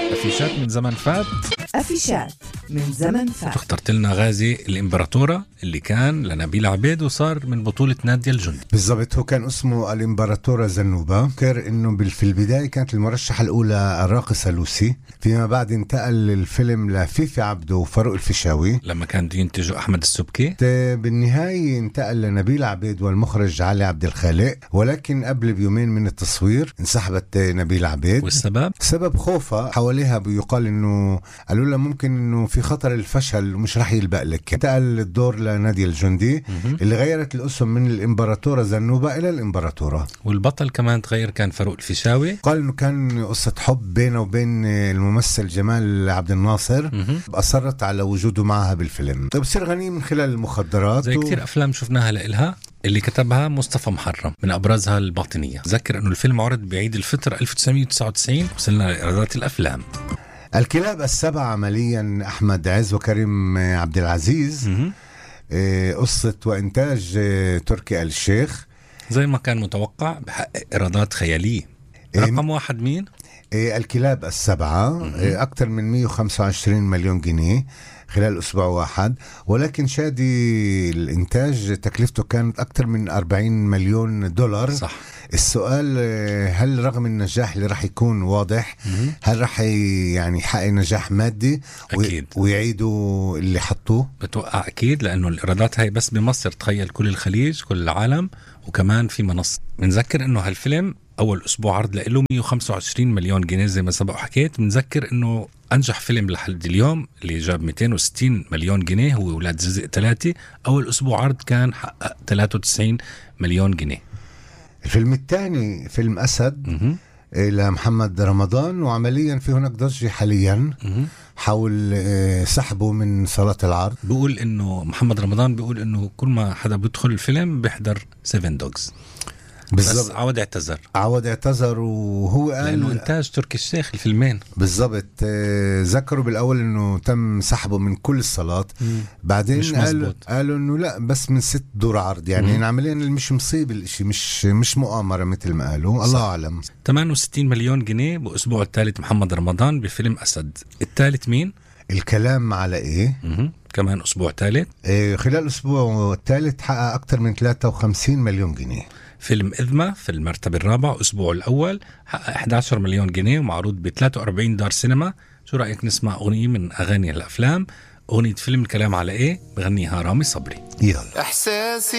أفيشات من زمن فات. أفيشات من زمن فات. اخترت لنا غازي الإمبراطورة اللي كان لنبيل عبيد وصار من بطولة نادية الجندي. بالضبط، هو كان اسمه الإمبراطورة زنوبة. كان إنه في البداية كانت المرشحة الأولى الراقصة لوسي، فيما بعد انتقل الفيلم لفيفي عبده وفاروق الفيشاوي لما كان ينتجه أحمد السبكي. بالنهاية انتقل لنبيل عبيد والمخرج علي عبد الخالق، ولكن قبل بيومين من التصوير انسحبت نبيل عبيد. والسبب؟ سبب خوفها حواليها، بيقال إنه قالوا لها ممكن إنه في خطر الفشل ومش رح يلبق لك. انتقل الدور لنادية الجندي اللي غيرت الاسم من الإمبراطورة زنوبة إلى الإمبراطورة. والبطل كمان تغير، كان فاروق الفيشاوي. قال إنه كان قصة حب بينه وبين الممثل جمال عبد الناصر، أصرت على وجوده معها بالفيلم. بصير غني من خلال المخدرات زي كتير أفلام شفناها لإلها اللي كتبها مصطفى محرم، من أبرزها الباطنية. ذكر أنه الفيلم عرض بعيد الفطر 1999. وصلنا لإيرادات الأفلام. الكلاب السبع عمليا أحمد عز وكريم عبد العزيز. قصة وإنتاج تركي آل الشيخ. زي ما كان متوقع بحقق إيرادات خيالية. رقم واحد مين؟ الكلاب السبعة. أكثر من 125 مليون جنيه خلال أسبوع واحد، ولكن شادي الإنتاج تكلفته كانت أكثر من 40 مليون دولار. صح. السؤال، هل رغم النجاح اللي رح يكون واضح، هل رح يعني يحقق نجاح مادي أكيد ويعيدوا اللي حطوه؟ بتوقع أكيد، لأنه الإيرادات هاي بس بمصر، تخيل كل الخليج كل العالم وكمان في منصة. بنذكر أنه هالفيلم أول أسبوع عرض له 125 مليون جنيه زي ما سبق وحكيت. بنذكر أنه أنجح فيلم لحد اليوم اللي جاب 260 مليون جنيه هو ولاد ززق 3. أول أسبوع عرض كان حقق 93 مليون جنيه. الفيلم الثاني فيلم أسد لمحمد رمضان، وعمليا في هناك ضجة حاليا حول سحبه من صالات العرض. بيقول إنه محمد رمضان بيقول إنه كل ما حدا بيدخل الفيلم بيحضر 7 دوجز. بس عود اعتذر وهو قال لأنه إنتاج تركي الشيخ الفيلمين. بالضبط. ذكروا بالأول إنه تم سحبه من كل الصالات، بعدين قالوا إنه لا، بس من 6 دور عرض. يعني عمليا مش مصيب الاشي، مش مؤامرة مثل ما قالوا. الله أعلم. 68 مليون جنيه بأسبوع الثالث محمد رمضان بفيلم أسد. الثالث مين؟ الكلام على إيه؟ كمان أسبوع ثالث. خلال الأسبوع الثالث حقق أكتر من 53 مليون جنيه. فيلم إذمة في المرتبة الرابعة أسبوع الأول حقق 11 مليون جنيه ومعروض ب 43 دار سينما. شو رأيك نسمع أغنية من أغاني الأفلام؟ أغنية فيلم الكلام على إيه بغنيها رامي صبري. يلا. إحساسي